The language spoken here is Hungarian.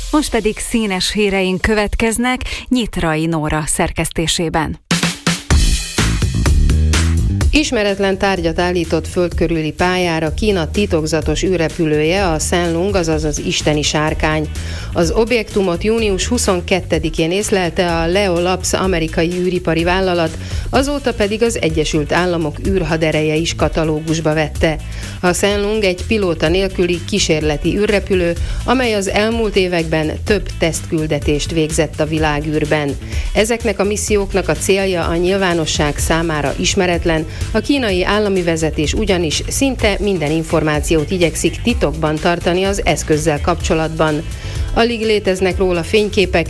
Most pedig színes híreink következnek Nyitrai Nóra szerkesztésében. Ismeretlen tárgyat állított föld körüli pályára Kína titokzatos űrrepülője, a Shenlong, azaz az isteni sárkány. Az objektumot június 22-én észlelte a Leo Labs amerikai űripari vállalat, azóta pedig az Egyesült Államok űrhadereje is katalógusba vette. A Shenlong egy pilóta nélküli kísérleti űrrepülő, amely az elmúlt években több tesztküldetést végzett a világűrben. Ezeknek a misszióknak a célja a nyilvánosság számára ismeretlen, a kínai állami vezetés ugyanis szinte minden információt igyekszik titokban tartani az eszközzel kapcsolatban. Alig léteznek róla fényképek,